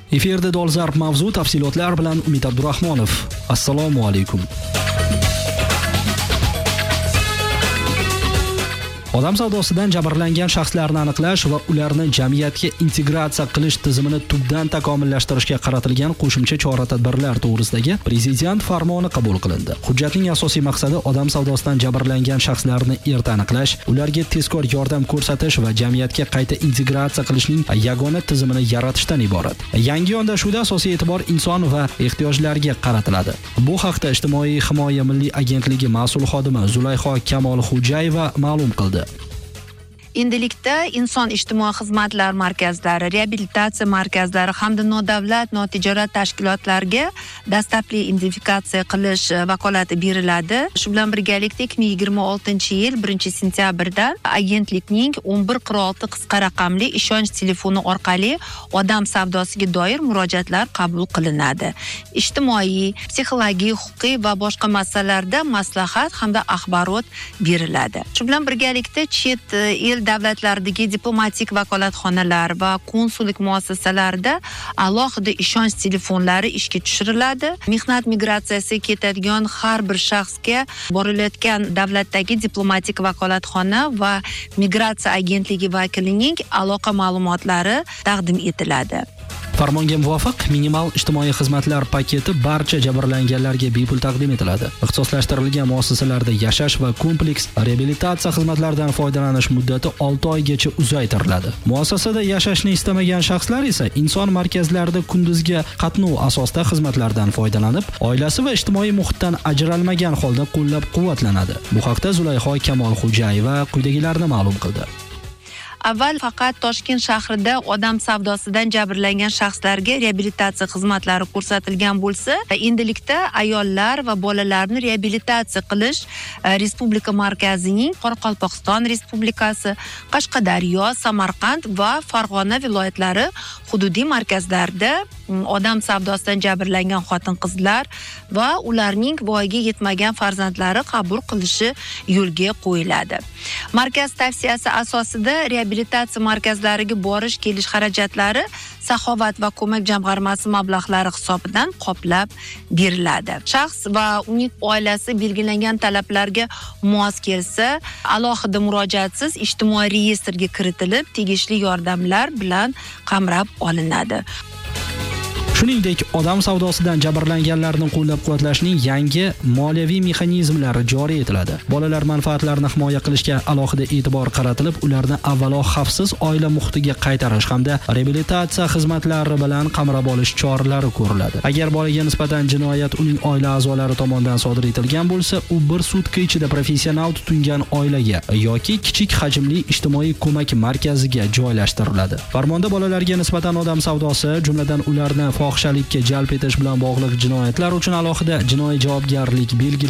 Efirda dolzarb mavzu, tafsilotlar bilan Umid Abdurahmonov. Assalomu alaykum. Odam savdosidan jabrlangan shaxslarni aniqlash va ularni jamiyatga integratsiya qilish tizimini tubdan takomillashtirishga qaratilgan qo'shimcha chora-tadbirlar to'g'risidagi Prezident farmoni qabul qilindi. Hujjatning asosiy maqsadi odam savdosidan jabrlangan shaxslarni erta aniqlash, ularga tezkor yordam ko'rsatish va jamiyatga qayta integratsiya qilishning yagona tizimini yaratishdan iborat. Yangi yondashuvda asosiy e'tibor inson va ehtiyojlarga qaratiladi. Bu haqda Ijtimoiy himoya milliy agentligi mas'ul xodimi Zulayho Kamolxo'jayeva ma'lum qildi. Endilikda inson ijtimoiy xizmatlar markazlari, reabilitatsiya markazlari hamda nodavlat notijorat tashkilotlarga dastlabki identifikatsiya qilish vakolati beriladi. Shu bilan birgalikda 2026-yil 1-sentyabrdan agentlikning 1146 qisqa raqamli ishonch telefoni orqali odam savdosiga doir murojaatlar qabul qilinadi. Ijtimoiy, psixologik, huquqiy va boshqa masalalarda maslahat hamda axborot beriladi. Shu bilan birgalikda chet el davlatlardagi diplomatik vakolatxonalar va konsullik muassasalarida alohida ishonch telefonlari ishga tushiriladi. Mehnat migratsiyasi ketadigan har bir shaxsga borilayotgan davlatdagi diplomatik vakolatxona va migratsiya agentligi vakilining aloqa ma'lumotlari taqdim etiladi. Farmonga muvofiq minimal ijtimoiy xizmatlar paketi barcha jabrlanganlarga bepul taqdim etiladi. Ixtisoslashtirilgan muassasalarda yashash va kompleks reabilitatsiya xizmatlaridan foydalanish muddati 6 oygacha uzaytiriladi. Muassasada yashashni istamagan shaxslar esa inson markazlarida kunduzgi qatnov asosida xizmatlardan foydalanib, oilasi va ijtimoiy muhitdan ajralmagan holda qo'llab-quvvatlanadi. Bu haqda Zulayho Kamolxo'jayeva quyidagilarni ma'lum qildi. Avval faqat Toshkent shahrida odam savdosidan jabrlangan shaxslarga reabilitatsiya xizmatlari ko'rsatilgan bo'lsa, endilikda ayollar va bolalarni reabilitatsiya qilish Respublika markazining Qoraqalpog'iston Respublikasi, Qashqadaryo, Samarqand va Farg'ona viloyatlari hududiy markazlarida odam savdosidan jabrlangan xotin-qizlar va ularning voyaga yetmagan farzandlari qabul qilishi yo'lga qo'yiladi. Markaz tavsiyasi asosida reabilitatsiya markazlariga borish-kelish xarajatlari Saxovat va ko'mak jamg'armasi mablag'lari hisobidan qoplab beriladi. Shaxs va uning oilasi belgilangan talablarga mos kelsa, alohida murojaatsiz ijtimoiy reyestrga kiritilib, tegishli yordamlar bilan qamrab olinadi. Shuningdek, odam savdosidan jabrlanganlarni qo'llab-quvvatlashning yangi moliyaviy mexanizmlari joriy etiladi. Bolalar manfaatlarini himoya qilishga alohida e'tibor qaratilib, ularni avvalo xavfsiz oila muhitiga qaytarish hamda reabilitatsiya xizmatlari bilan qamrab olish choralari ko'riladi. Agar bolaga nisbatan jinoyat uning oila a'zolari tomonidan sodir etilgan bo'lsa, u bir sutka ichida professional tutingan oilaga yoki kichik hajmli ijtimoiy ko'mak markaziga joylashtiriladi. Farmonda bolalarga nisbatan odam savdosi, jumladan ularni fohishalikka jalb etish bilan bog'liq jinoyatlar uchun alohida jinoiy javobgarlik belgilandi.